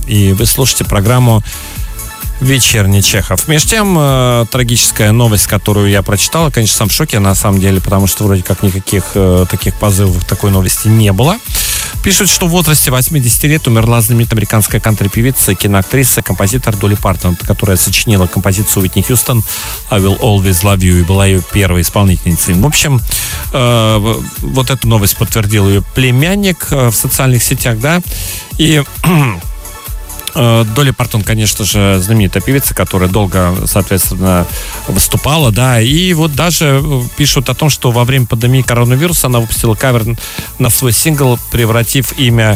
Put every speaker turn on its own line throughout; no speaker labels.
И вы слушаете программу «Вечерний Чехов». Между тем, трагическая новость, которую я прочитал, конечно, сам в шоке, на самом деле, потому что вроде как никаких таких позывов такой новости не было. Пишут, что в возрасте 80 лет умерла знаменитая американская кантри-певица, киноактриса, композитор Долли Партон, которая сочинила композицию Уитни Хьюстон «I Will Always Love You» и была ее первой исполнительницей. В общем, вот эту новость подтвердил ее племянник в социальных сетях, да, и... Долли Партон, конечно же, знаменитая певица, которая долго, соответственно, выступала, да, и вот даже пишут о том, что во время пандемии коронавируса она выпустила кавер на свой сингл, превратив имя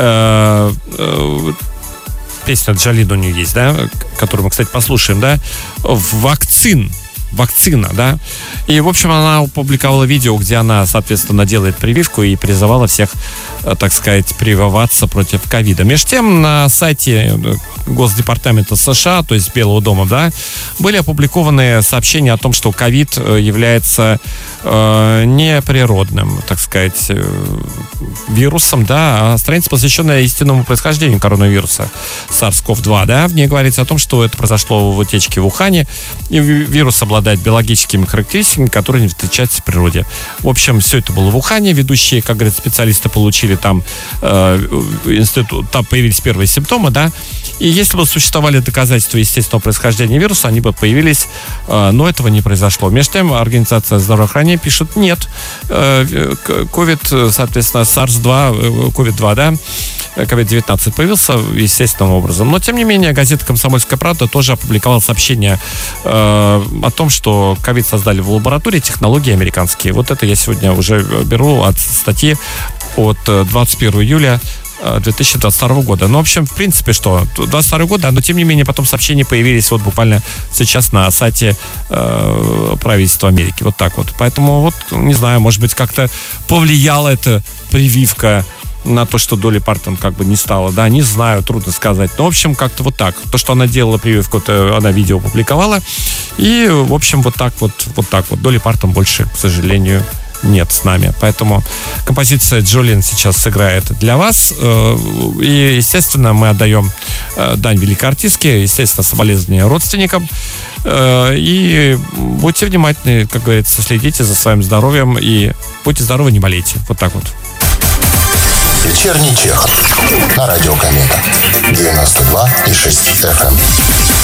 песня Джалид у нее есть, да, которую мы, кстати, послушаем, да, в вакцина, да. И, в общем, она опубликовала видео, где она, соответственно, делает прививку и призывала всех, так сказать, прививаться против ковида. Между тем, на сайте Госдепартамента США, то есть Белого дома, да, были опубликованы сообщения о том, что ковид является неприродным, так сказать, вирусом, да, а страница, посвященная истинному происхождению коронавируса SARS-CoV-2, да, в ней говорится о том, что это произошло в утечке в Ухане, и вирус обладает биологическими характеристиками, которые не встречаются в природе. В общем, все это было в Ухане, ведущие, как говорят, специалисты получили там там появились первые симптомы, да, и если бы существовали доказательства естественного происхождения вируса, они бы появились, но этого не произошло. Между тем, Организация здравоохранения пишет, нет, COVID, соответственно, SARS-2, COVID-2, да, COVID-19 появился естественным образом. Но, тем не менее, газета «Комсомольская правда» тоже опубликовала сообщение о том, что ковид создали в лаборатории технологии американские. Вот это я сегодня уже беру от статьи от 21 июля 2022 года. Ну, в общем, в принципе, что? 22 год, да, но тем не менее потом сообщения появились вот буквально сейчас на сайте правительства Америки. Вот так вот. Поэтому вот, не знаю, может быть, как-то повлияла эта прививка на то, что Долли Партон как бы не стала, да, не знаю, трудно сказать. Но, в общем, как-то вот так. То, что она делала прививку, это она видео опубликовала. И, в общем, вот так вот. Долли Партон больше, к сожалению, нет с нами. Поэтому композиция Джолин сейчас сыграет для вас. И, естественно, мы отдаем дань великой артистке, естественно, соболезнования родственникам. И будьте внимательны, как говорится, следите за своим здоровьем и будьте здоровы, не болейте. Вот так вот.
Вечерний Чехов на радио Комета 92,6 FM.